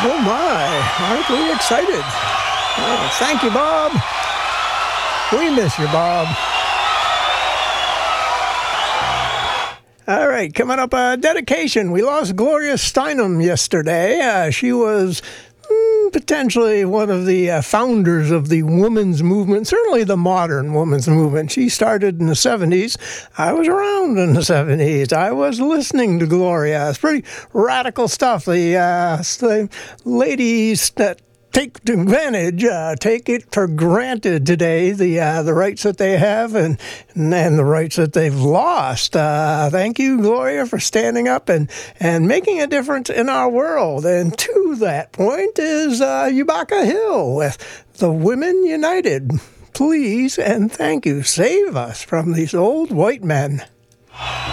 Oh my, aren't we excited? Oh, thank you, Bob. We miss you, Bob. All right, coming up, dedication. We lost Gloria Steinem yesterday. She was potentially one of the founders of the women's movement, certainly the modern women's movement. She started in the 70s. I was around in the 70s. I was listening to Gloria. It's pretty radical stuff. The ladies that take advantage, take it for granted today, the rights that they have and the rights that they've lost. Thank you, Gloria, for standing up and making a difference in our world. And to that point is Ubaka Hill with the Women United. Please and thank you. Save us from these old white men.